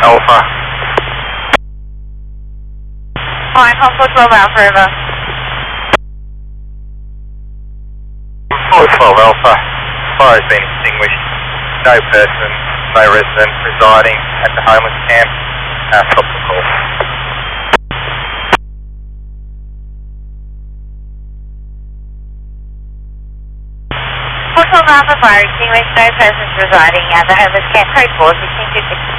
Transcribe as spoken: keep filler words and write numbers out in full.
Alpha. Hi, Concord twelve Alpha, over. Concord twelve Alpha. Fire has been extinguished. No person, no resident residing at the homeless camp. Uh, stop the call. Concord twelve Alpha, fire extinguished. No persons residing at the homeless camp. Code four, sixteen fifty.